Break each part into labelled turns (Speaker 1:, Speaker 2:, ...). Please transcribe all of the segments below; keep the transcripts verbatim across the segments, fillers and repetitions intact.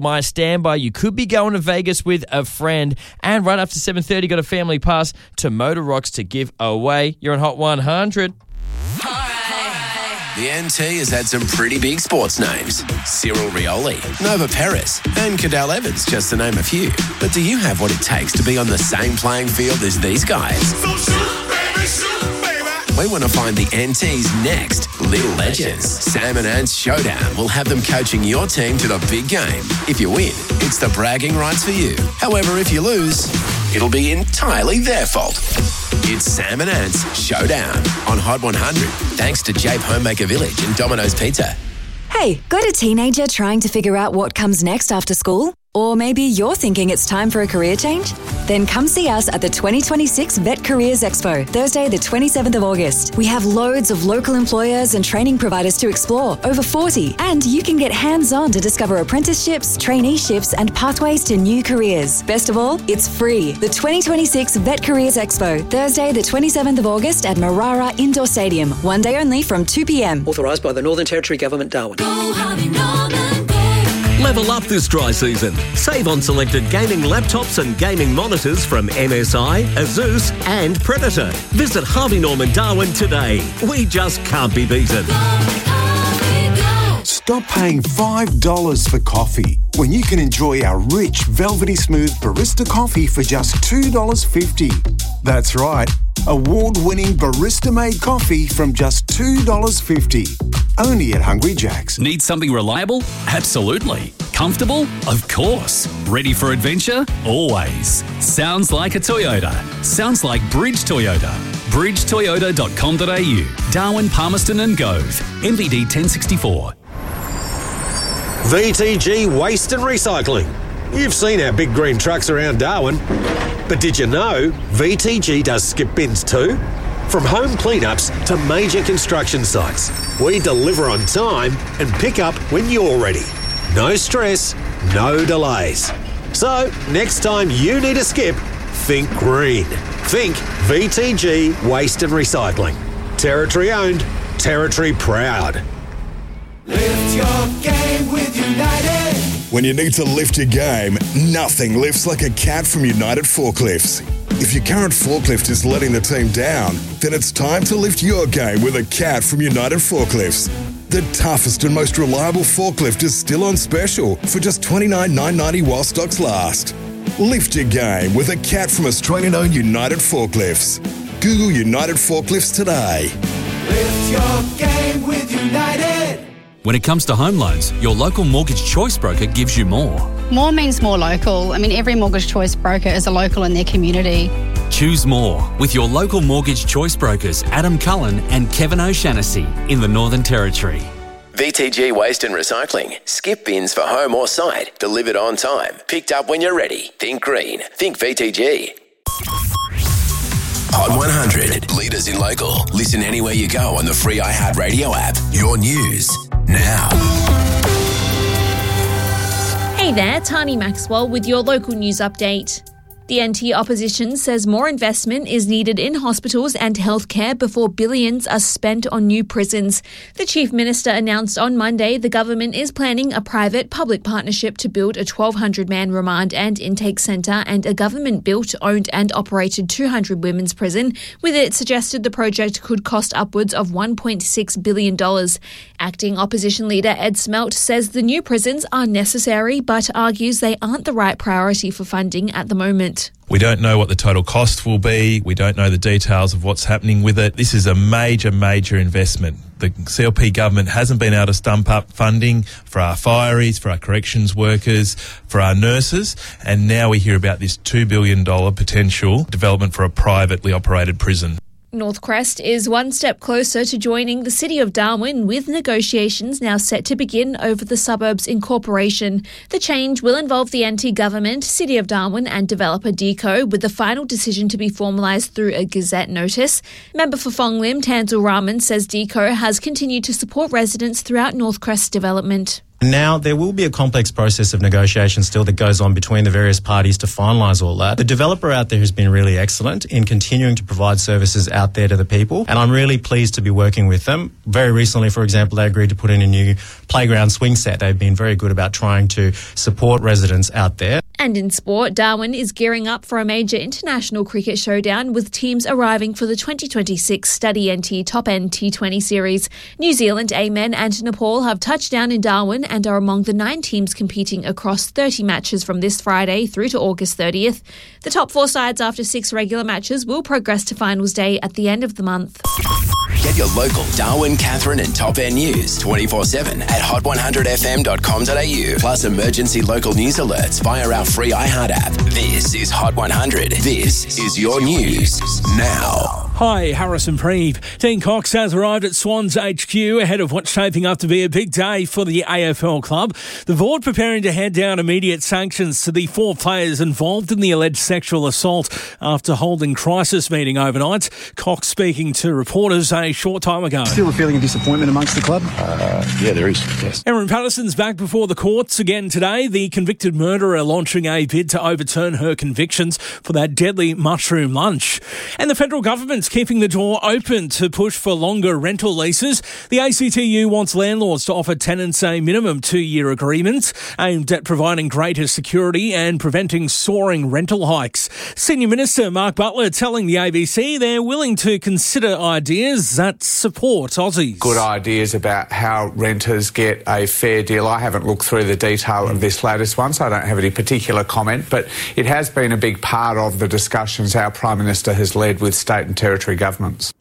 Speaker 1: my standby. You could be going to Vegas with a friend. And right after seven thirty, got a family pass to Motor Rocks to give away. You're on Hot one hundred.
Speaker 2: The N T has had some pretty big sports names. Cyril Rioli, Nova Perez, and Cadel Evans, just to name a few. But do you have what it takes to be on the same playing field as these guys? So shoot, baby, shoot, baby. We want to find the N T's next little legends. Sam and Ant's Showdown will have them coaching your team to the big game. If you win, it's the bragging rights for you. However, if you lose, it'll be entirely their fault. It's Sam and Ant's Showdown on Hot one hundred, thanks to Jape Homemaker Village and Domino's Pizza.
Speaker 3: Hey, got a teenager trying to figure out what comes next after school? Or maybe you're thinking it's time for a career change? Then come see us at the twenty twenty-six Vet Careers Expo, Thursday the twenty-seventh of August. We have loads of local employers and training providers to explore, over forty, and you can get hands-on to discover apprenticeships, traineeships and pathways to new careers. Best of all, it's free. The twenty twenty-six Vet Careers Expo, Thursday the twenty-seventh of August at Marara Indoor Stadium. One day only from two p.m.
Speaker 4: Authorised by the Northern Territory Government, Darwin.
Speaker 5: Go, Harvey Norman, go.
Speaker 6: Level up this dry season. Save on selected gaming laptops and gaming monitors from M S I, Asus and Predator. Visit Harvey Norman Darwin today. We just can't be beaten.
Speaker 5: Go, Harvey, go.
Speaker 7: Stop paying five dollars for coffee when you can enjoy our rich, velvety smooth barista coffee for just two dollars fifty. That's right, award-winning barista-made coffee from just two dollars fifty. Only at Hungry Jack's.
Speaker 8: Need something reliable? Absolutely. Comfortable? Of course. Ready for adventure? Always. Sounds like a Toyota. Sounds like Bridge Toyota. bridge toyota dot com dot a u. Darwin, Palmerston and Gove. M V D ten sixty-four.
Speaker 9: V T G Waste and Recycling. You've seen our big green trucks around Darwin. But did you know V T G does skip bins too? From home cleanups to major construction sites, we deliver on time and pick up when you're ready. No stress, no delays. So, next time you need a skip, think green. Think V T G Waste and Recycling. Territory owned, territory proud.
Speaker 10: Lift your game with United.
Speaker 11: When you need to lift your game, nothing lifts like a cat from United Forklifts. If your current forklift is letting the team down, then it's time to lift your game with a cat from United Forklifts. The toughest and most reliable forklift is still on special for just twenty-nine thousand nine hundred ninety while stocks last. Lift your game with a cat from Australian-owned United Forklifts. Google United Forklifts today.
Speaker 10: Lift your game with United.
Speaker 8: When it comes to home loans, your local mortgage choice broker gives you more.
Speaker 12: More means more local. I mean, every mortgage choice broker is a local in their community.
Speaker 8: Choose more with your local mortgage choice brokers Adam Cullen and Kevin O'Shannessy in the Northern Territory.
Speaker 2: V T G Waste and Recycling. Skip bins for home or site. Delivered on time. Picked up when you're ready. Think green. Think V T G. Hot one hundred. Leaders in local. Listen anywhere you go on the free iHeartRadio app. Your news now.
Speaker 13: Hey there, Tani Maxwell with your local news update. The N T opposition says more investment is needed in hospitals and healthcare before billions are spent on new prisons. The Chief Minister announced on Monday the government is planning a private-public partnership to build a twelve hundred man remand and intake centre and a government-built, owned and operated two hundred women's prison. With it suggested the project could cost upwards of one point six billion dollars. Acting opposition leader Ed Smelt says the new prisons are necessary but argues they aren't the right priority for funding at the moment.
Speaker 14: We don't know what the total cost will be. We don't know the details of what's happening with it. This is a major, major investment. The C L P government hasn't been able to stump up funding for our fireys, for our corrections workers, for our nurses, and now we hear about this two billion dollars potential development for a privately operated prison.
Speaker 13: Northcrest is one step closer to joining the City of Darwin, with negotiations now set to begin over the suburb's incorporation. The change will involve the N T government, City of Darwin and developer Deco, with the final decision to be formalised through a Gazette notice. Member for Fong Lim, Tanzil Rahman, says Deco has continued to support residents throughout Northcrest's development.
Speaker 15: Now, there will be a complex process of negotiation still that goes on between the various parties to finalise all that. The developer out there has been really excellent in continuing to provide services out there to the people, and I'm really pleased to be working with them. Very recently, for example, they agreed to put in a new playground swing set. They've been very good about trying to support residents out there.
Speaker 13: And in sport, Darwin is gearing up for a major international cricket showdown with teams arriving for the twenty twenty-six Study N T Top End T twenty series. New Zealand, Amen and Nepal have touched down in Darwin and are among the nine teams competing across thirty matches from this Friday through to August thirtieth. The top four sides after six regular matches will progress to finals day at the end of the month.
Speaker 2: Get your local Darwin, Catherine and Top End news twenty-four seven at hot one hundred f m dot com dot a u. Plus emergency local news alerts via our free iHeart app. This is Hot one hundred. This is your news now.
Speaker 16: Hi, Harrison Preeve. Dean Cox has arrived at Swans H Q ahead of what's shaping up to be a big day for the A F L club. The board preparing to hand down immediate sanctions to the four players involved in the alleged sexual assault after holding crisis meeting overnight. Cox speaking to reporters a short time ago.
Speaker 17: Still a feeling of disappointment amongst the club?
Speaker 18: Uh, yeah, there is, yes.
Speaker 16: Erin Patterson's back before the courts again today. The convicted murderer launching a bid to overturn her convictions for that deadly mushroom lunch. And the federal government's keeping the door open to push for longer rental leases. The A C T U wants landlords to offer tenants a minimum two-year agreement aimed at providing greater security and preventing soaring rental hikes. Senior Minister Mark Butler telling the A B C they're willing to consider ideas that support Aussies.
Speaker 19: Good ideas about how renters get a fair deal. I haven't looked through the detail of this latest one, so I don't have any particular comment, but it has been a big part of the discussions our Prime Minister has led with state and territory governments.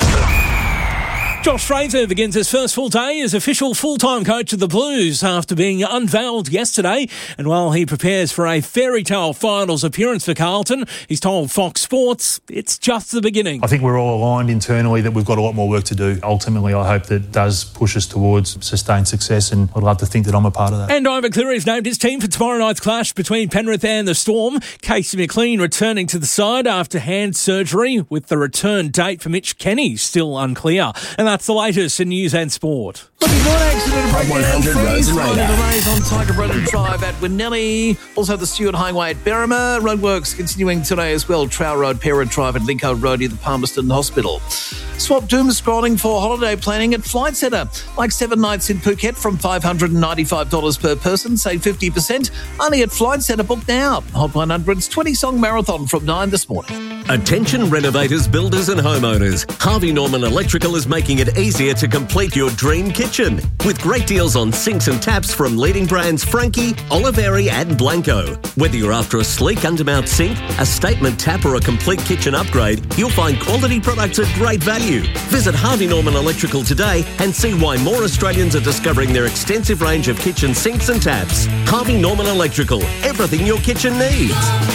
Speaker 16: Josh Fraser begins his first full day as official full-time coach of the Blues after being unveiled yesterday. And while he prepares for a fairy tale finals appearance for Carlton, he's told Fox Sports it's just the beginning.
Speaker 20: I think we're all aligned internally that we've got a lot more work to do. Ultimately, I hope that does push us towards sustained success, and I'd love to think that I'm a part of that.
Speaker 16: And Ivan Cleary's named his team for tomorrow night's clash between Penrith and the Storm. Casey McLean returning to the side after hand surgery, with the return date for Mitch Kenny still unclear. And that's the latest in news and sport.
Speaker 21: Looking for an accident and breakdown. one hundred Roads and Radar. Delays on Tiger Road and Drive at Winnelly. Also the Stewart Highway at Berrima. Roadworks continuing today as well. Trow Road, Parrot Drive and Lincoln Road near the Palmerston Hospital. Swap doom scrolling for holiday planning at Flight Centre. Like seven nights in Phuket from five hundred ninety-five dollars per person. Save fifty percent. Only at Flight Centre. Book now. Hot one hundred's twenty-song marathon from nine this morning.
Speaker 6: Attention renovators, builders and homeowners. Harvey Norman Electrical is making it easier to complete your dream kitchen. With great deals on sinks and taps from leading brands Frankie, Oliveri and Blanco. Whether you're after a sleek undermount sink, a statement tap or a complete kitchen upgrade, you'll find quality products at great value. Visit Harvey Norman Electrical today and see why more Australians are discovering their extensive range of kitchen sinks and taps. Harvey Norman Electrical, everything your kitchen needs.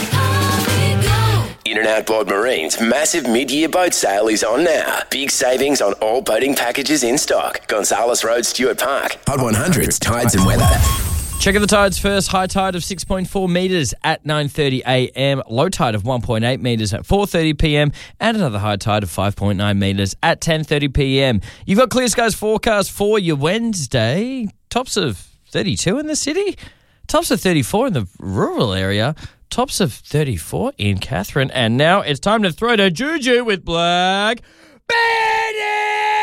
Speaker 2: In and Outboard Marine's massive mid-year boat sale is on now. Big savings on all boating packages in stock. Gonzales Road, Stuart Park. Hot one hundred's Tides and Weather.
Speaker 1: Check out the tides first. High tide of six point four metres at nine thirty a m. Low tide of one point eight metres at four thirty p m. And another high tide of five point nine metres at ten thirty p m. You've got Clear Skies forecast for your Wednesday. Tops of thirty-two in the city. Tops of thirty-four in the rural area. Tops of thirty-four in Catherine. And now it's time to throw to Juju with Black Betty!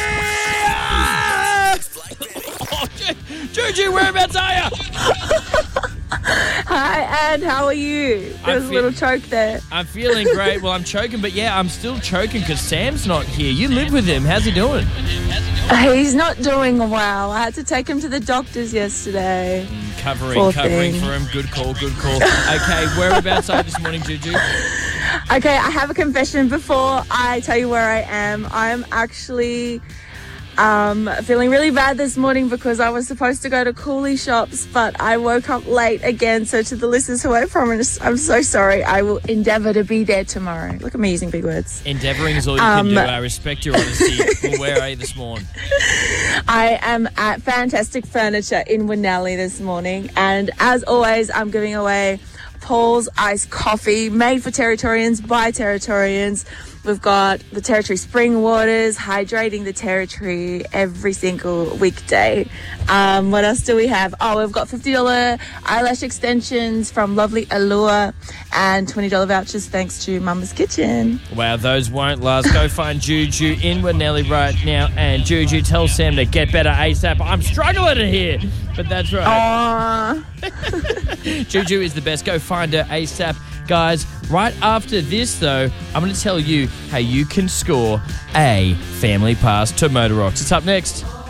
Speaker 1: Oh, Juju, whereabouts are you?
Speaker 22: Hi, Ed. How are you? There was a little choke there.
Speaker 1: I'm feeling great. Well, I'm choking, but yeah, I'm still choking because Sam's not here. You live with him. How's he doing?
Speaker 22: He's not doing well. I had to take him to the doctors yesterday.
Speaker 1: Mm, covering,
Speaker 22: Poor
Speaker 1: covering
Speaker 22: thing.
Speaker 1: for him. Good call, good call. Okay, whereabouts are you this morning, Juju?
Speaker 22: Okay, I have a confession before I tell you where I am. I'm actually um, feeling really bad this morning because I was supposed to go to Cooley Shops, but I woke up late again. So to the listeners who I promised, I'm so sorry. I will endeavour to be there tomorrow. Look at me using big words.
Speaker 1: Endeavouring is all you
Speaker 22: Um,
Speaker 1: can do. I respect your honesty. Well, where are you this morning?
Speaker 22: I am at Fantastic Furniture in Winnelly this morning, and as always, I'm giving away Paul's Iced Coffee, made for Territorians by Territorians. We've got the Territory Spring Waters, hydrating the Territory every single weekday. Um, what else do we have? Oh, we've got fifty dollars eyelash extensions from Lovely Allure and twenty dollars vouchers thanks to Mama's Kitchen.
Speaker 1: Wow, those won't last. Go find Juju in Winnelly right now. And Juju, tell Sam to get better ASAP. I'm struggling here, but that's right. Juju is the best. Go find her ASAP. Guys, right after this, though, I'm going to tell you how you can score a family pass to Motor Rocks. It's up next.